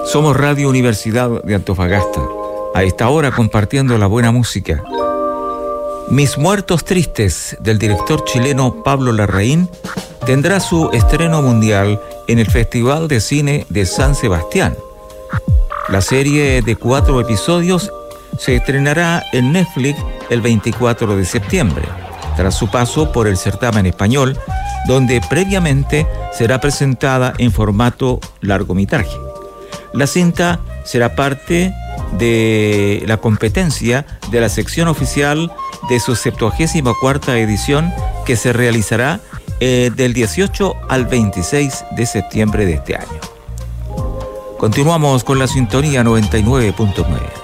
Somos Radio Universidad de Antofagasta. A esta hora compartiendo la buena música. Mis Muertos Tristes, del director chileno Pablo Larraín, tendrá su estreno mundial en el Festival de Cine de San Sebastián. La serie de 4 episodios se estrenará en Netflix el 24 de septiembre, tras su paso por el certamen español, donde previamente será presentada en formato largometraje. La cinta será parte de la competencia de la sección oficial de su 74ª edición, que se realizará del 18 al 26 de septiembre de este año. Continuamos con la sintonía 99.9.